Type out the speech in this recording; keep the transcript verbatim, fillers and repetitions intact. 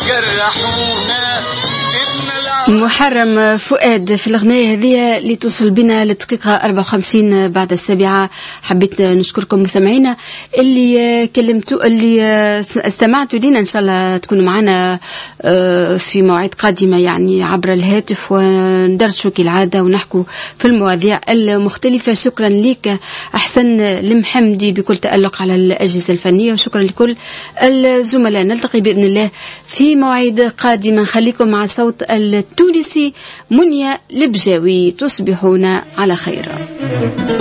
جرحونا. محرم فؤاد في الأغنية هذه اللي توصل بنا للدقيقة أربعة وخمسين بعد السابعة. حبيت نشكركم مستمعينا اللي كلمتوا اللي استمعتوا لنا. إن شاء الله تكونوا معنا في مواعيد قادمة يعني عبر الهاتف وندرسوا كالعادة ونحكوا في المواضيع المختلفة. شكرا لك أحسن المحمدي بكل تألق على الأجهزة الفنية، وشكرا لكل الزملاء. نلتقي بإذن الله في مواعيد قادمة. خليكم مع صوت التونسي منيا البجاوي. تصبحون على خير.